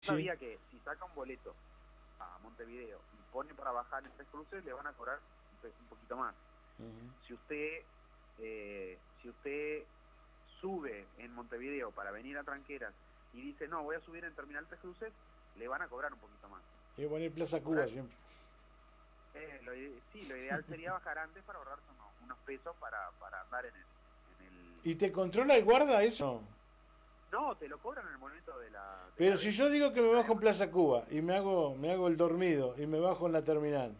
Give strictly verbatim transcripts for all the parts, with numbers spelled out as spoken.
Sí. Sabía que si saca un boleto a Montevideo y pone para bajar en Tres Cruces, le van a cobrar un poquito más. Uh-huh. Si usted eh, si usted sube en Montevideo para venir a Tranqueras y dice, no, voy a subir en Terminal Tres Cruces, le van a cobrar un poquito más. Y bueno, en Plaza Cuba siempre. Eh, lo, sí, lo ideal sería bajar antes para ahorrarse unos, unos pesos para, para andar en el, en el... ¿Y te controla el guarda eso? No, te lo cobran en el momento de la... De Pero la si vez. yo digo que me bajo en Plaza Cuba y me hago me hago el dormido y me bajo en la terminal.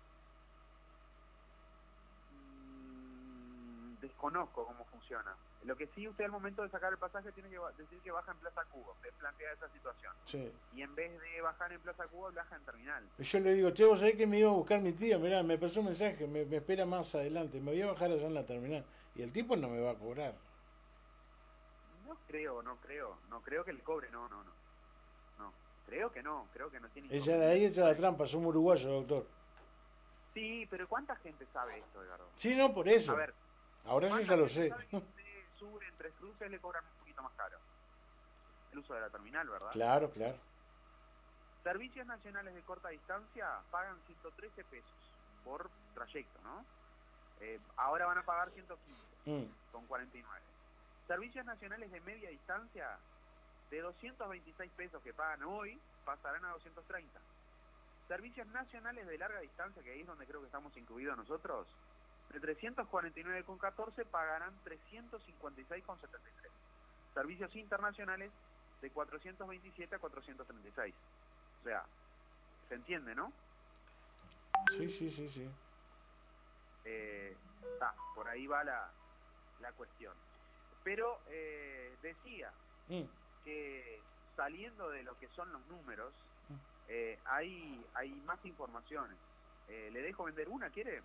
Mm, desconozco cómo funciona. Lo que sí, usted al momento de sacar el pasaje tiene que decir que baja en Plaza Cuba. Usted plantea esa situación. Sí. Y en vez de bajar en Plaza Cuba, baja en terminal. Yo le digo, che, vos sabés que me iba a buscar mi tía, mirá, me pasó un mensaje, me, me espera más adelante, me voy a bajar allá en la terminal. Y el tipo no me va a cobrar. No creo, no creo, no creo que le cobre, no, no, no. No, creo que no, creo que no tiene... Ella de ahí echa la trampa, somos uruguayos, doctor. Sí, pero ¿cuánta gente sabe esto, Edgardo? Sí, no, por eso. A ver, ahora yo ya lo sé. Sabe que usted sube en Tres Cruces, le cobran un poquito más caro el uso de la terminal, ¿verdad? Claro, claro. Servicios nacionales de corta distancia pagan ciento trece pesos por trayecto, ¿no? Eh, ahora van a pagar ciento quince mm. con cuarenta y nueve. Servicios nacionales de media distancia, de doscientos veintiséis pesos que pagan hoy, pasarán a doscientos treinta. Servicios nacionales de larga distancia, que ahí es donde creo que estamos incluidos nosotros, de trescientos cuarenta y nueve con catorce pagarán trescientos cincuenta y seis con setenta y tres. Servicios internacionales de cuatrocientos veintisiete a cuatrocientos treinta y seis. O sea, ¿se entiende, no? Sí, sí, sí, sí. Eh, ah, por ahí va la, la cuestión. Pero eh, decía mm. que saliendo de lo que son los números, eh, hay, hay más informaciones. Eh, ¿Le dejo vender una, quiere?